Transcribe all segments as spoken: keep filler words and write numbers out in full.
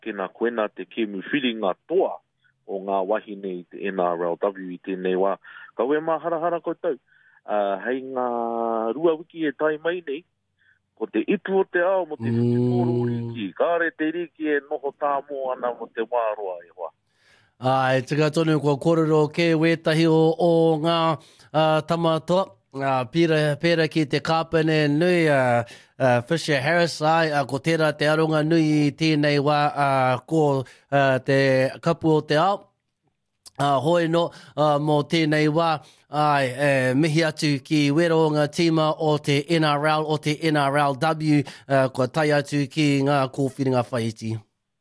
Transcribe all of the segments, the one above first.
ke nā koena te kemu whiringa toa o ngā wahine i te N R L W i tēnei wā. Ka we mā harahara koutou, uh, hei ngā rua wiki e tai mai nei, ko te ipu o te ao mo te whitiporo riki, kāre te riki e noho tā mō ana mo te wāroa e wā. Ai, tika tonu kua kōrero ke wētahi o, o ngā uh, tamatoa. Uh, pira, pira ki te kāpene nui, uh, uh, Fisher Harris, ai, uh, ko tērā te aronga nui i tēnei wā, uh, ko uh, te kapu o te ao. Uh, hoi no, uh, mō tēnei wā, ai, uh, mihi atu ki wero ngā tīma o te N R L, o te N R L W, uh, kua tai atu ki ngā kōwhiringa whaiti.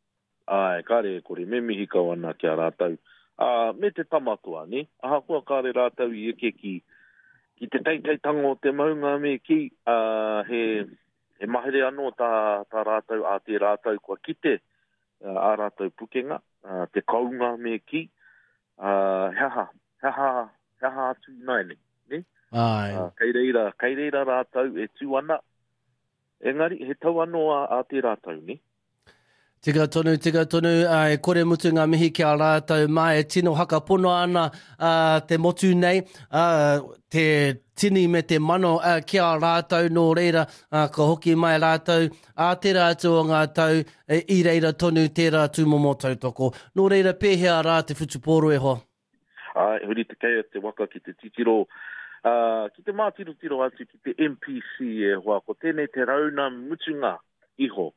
Ai, kare kore, me mihi kau ana kia rātau. Uh, me te tamatua, ne? Aha kua kare rātau i eke ki Ki te teiteitango o te maunga me ki, uh, he, he mahere anō tā, tā rātau, a te rātau kua kite, uh, a rātau pukenga, uh, te kaunga me ki, uh, heha, heha, heha atu nai ne, ne? Ai. Uh, kei reira, kei reira rātau e tū ana, engari, he tau anō a, a te rātau, ne? Tika tonu, tika tonu, ai, kore mutu ngā mihi ki a rātau mai, e tino haka pono ana uh, te motu nei, uh, te tini me te mano uh, ki a rātau no reira, uh, ka hoki mai rātau, a tērā atu o ngā tau, e, i reira tonu tērā tūmomo tautoko. No reira pēhea rā te whutuporo e ho. Ai, huri te kei te waka ki te titiro, uh, ki te mātiro tiro atu ki te M P C e hoa, ko tēnei te rauna mutunga iho.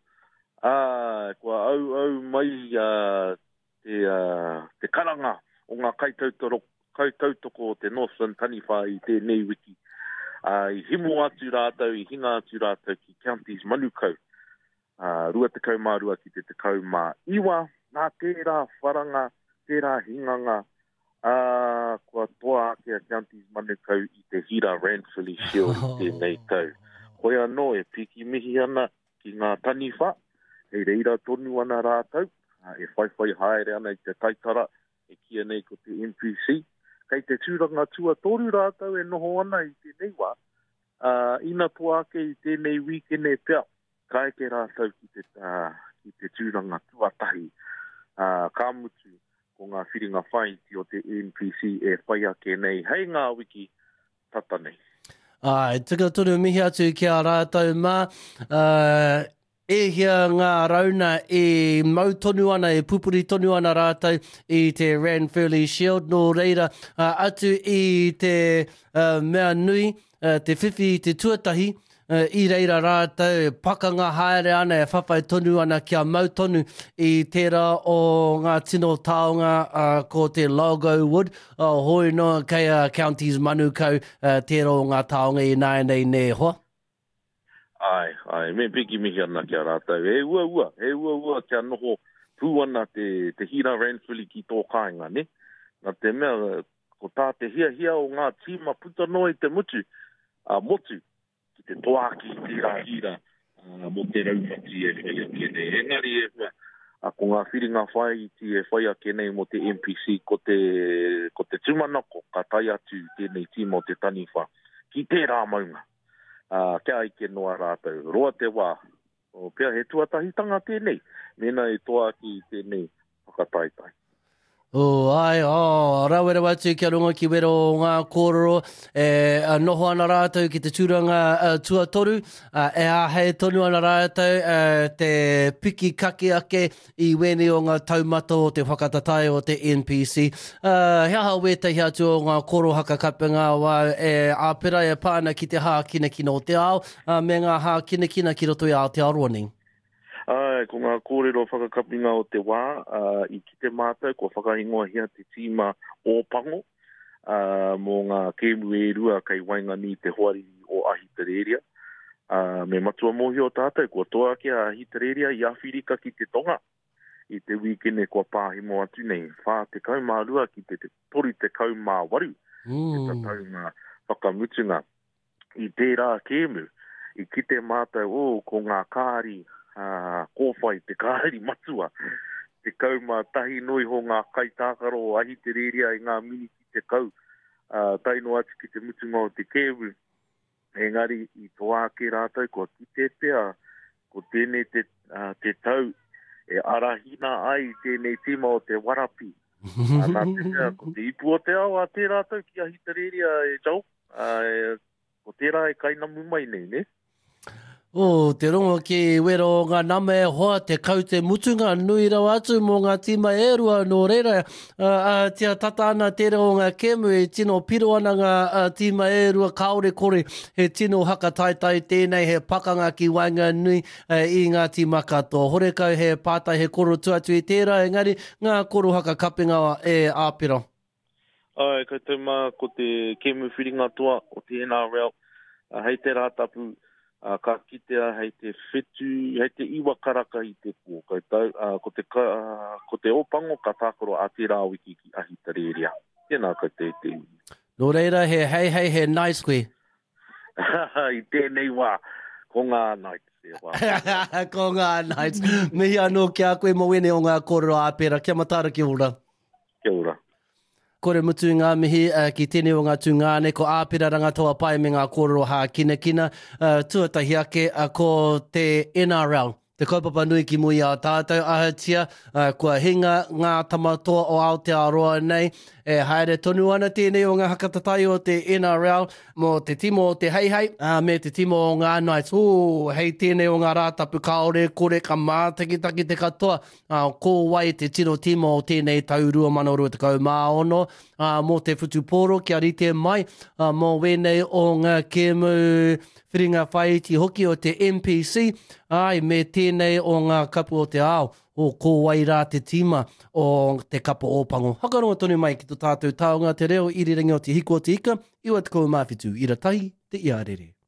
Ah, kua au au mai uh, te, uh, te karanga o ngā kaitautoko o te Northern Taniwha i tēnei wiki. Uh, I himu atu rātau, i hinga atu rātau ki counties Manukau. Uh, rua te kaumārua ki te te kaumā iwa, nā tērā wharanga, tērā hinganga, uh, kua toa ake a counties Manukau i te Hira Ranfurly Shield i tēnei tau. Koe anō e piki mihi ana ki ngā Taniwha, e reira tonu ana rātau, e whaiwhai haere ana i te taitara, e kia nei ko te M P C. Kei te tūranga tua toru rātau e noho ana i tēnei wā, uh, ina toake i tēnei wikene pia, kai ke rātau ki te, uh, ki te tūranga tuatahi. Uh, ka mutu ko ngā whiringa whaiti o te M P C e whai ake nei, hei ngā wiki tata nei. Ai, tika tonu mihi atu ki a rātau mā, uh, e hia ngā rauna e mau tonu ana, e pupuri tonu ana rātau i te Ranfurly Shield, no reira uh, atu i te uh, mea nui, uh, te whiwhi i te tuatahi, uh, i reira rātau, pakanga haere ana, e whawhai tonu ana kia mau tonu i tērā o ngā tino taonga uh, ko te Logo Wood, uh, hoi no kei a counties Manukau, uh, tērā o ngā taonga i nai nei ne hoa. Ai, ai, me piki mihi ana kia rātau. E ua ua, e ua ua kia noho pū ana te, te Hira Ranfurly ki tō kāinga, ne? Nā te mea, ko tā te hia hia o ngā tīma puta noi te mutu, uh, motu, ki te toaki i tērā hira, uh, mo te raumati e whai ake nei. Engari e hua, uh, ko ngā whiringa whai ti e whai ake nei mo te M P C, ko te, ko te tumanako, ka tai atu tēnei tīma o te Taniwha, ki tērā maunga. Uh, kia ike noa rātau, roa te wā, o pia he tuatahitanga tēnei, mena e toa ki tēnei whakataitai. O ai, o, rawera watu kia runga ki wero o ngā kōrero, e a noho ana rātau ki te tūranga uh, tuatoru, uh, e a hei tonu ana rātau uh, te piki kake ake i wene o ngā taumata o te whakatatai o te N P C. Uh, hea hao wetahi atu o ngā koro hakakapenga wa e āpera e pāna ki te hā kina kina o te ao, uh, me ngā hā kina kina ki roto i Aotearoa nei. Ai, ko ngā kōrero whakakapinga o te wā, uh, i ki te mātou, ko whakahingoa hea te tīma o Pango, uh, mō ngā kēmu e rua kei Waingani te hoari o Ahitereiria. Uh, me matua mohi o tātou, ko toa ki a Ahitereiria i Awhirika ki te tonga, i te wikene kua pāhimo atu nei, whā te kaumārua ki te, te tori te kaumāwaru, mm. te tatau ngā whakamutunga i tērā kēmu, i ki te mātou o ko ngā kāri, Uh, kōwhai te kāri matua, te kaumā tahi noi ho ngā kaitākaro o Ahitereiria i ngā mini ki te kau, uh, taino atu ki te mutunga o te kēwu, engari i toa ke rātou, ko ki te pea, ko tēnei te, uh, te tau, e arahina ai tēnei tima o te warapi. Nā tēnei, ko te ipu o te ao a te rātou ki a hitareria e jau, uh, ko tērā e kainamu mai nei, ne? O, te rongo ki wero o ngā nama e hoa te kau te mutunga nui rau atu mō ngā tima e rua nō reira. Uh, uh, tia tata ana tere o ngā kemu e tino piro ana ngā uh, tima e rua kaore kore he tino hakataitai tēnei he pakanga ki wainga nui uh, i ngā tima katoa. Hore kau he pātai he koro tuatu i tērā, engari ngā koro haka kapinga e āpiro. Ai, kei tau mā ko te kemu whiringa toa o te N R L, uh, hei te rātapu, Uh, ka kitea hei te whetu, hei te iwa karaka i te pō. Uh, ko, te, uh, ko te opango ka tākoro a te rāwiki ki ahitareria. Tēnā ka te te. Nō reira he hei hei he nice koe. I tēnei wā, ko ngā nights. Ko ngā nights. Mihi anō ki a koe mo wene o ngā kōrero āpera. Kia matara ki ora. Kia ora. Kore mutu ngā mihi uh, ki tēnei o ngā tūngāne, ko āpira rangatoa pai me ngā kōrero hā kina kina, uh, tuatahi ake uh, ko te N R L. Te kaupapa nui ki mui a tātou ahatia, uh, kua hinga ngā tamatoa o Aotearoa nei, e haere tonu ana tēnei o ngā hakatatai o te N R L, mo te timo o te heihei, uh, me te timo o ngā nights. O, hei tēnei o ngā rātapu kaore, kore ka mātakitaki te katoa, uh, ko wai te tino timo o tēnei taurua mana rua te kau māono, uh, mo te whutuporo ki a rite mai, uh, mo wenei o ngā kemu whiringa whaiti hoki o te M P C, ai me tēnei o ngā kapu o te ao, o ko wai rā te tima o te kapu ōpango. Hakaronga tonu mai ki tō tātou taonga te reo iriringi o te hiko o te ika, iwa te kou mawhitu, ira tahi te iarere.